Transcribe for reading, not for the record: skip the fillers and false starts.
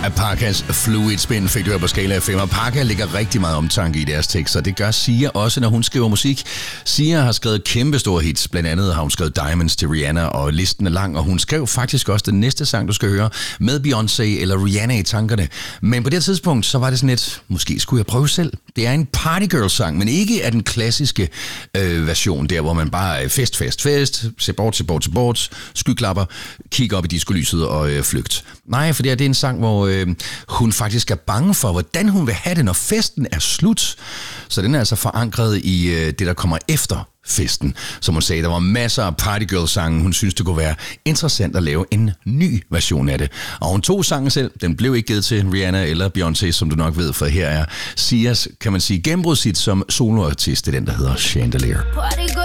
Parkas Fluid Spin fik du her på skala af 5, og Parka lægger rigtig meget omtanke i deres tekster. Det gør Sia også, når hun skriver musik. Sia har skrevet kæmpe store hits. Blandt andet har hun skrevet Diamonds til Rihanna, og listen er lang, og hun skrev faktisk også den næste sang, du skal høre, med Beyoncé eller Rihanna i tankerne. Men på det tidspunkt, så var det sådan lidt, måske skulle jeg prøve selv. Det er en partygirl-sang, men ikke af den klassiske version, der hvor man bare fest, se bort, skyklapper, kigge op i diskolyset og flygt. Nej, for det er en sang, hvor hun faktisk er bange for, hvordan hun vil have det, når festen er slut. Så den er altså forankret i det, der kommer efter festen. Som hun sagde, der var masser af partygirl-sange. Hun synes, det kunne være interessant at lave en ny version af det. Og hun tog sangen selv. Den blev ikke givet til Rihanna eller Beyoncé, som du nok ved, for her er Sias, kan man sige, gennembrudshit som soloartist. Det er den, der hedder Chandelier.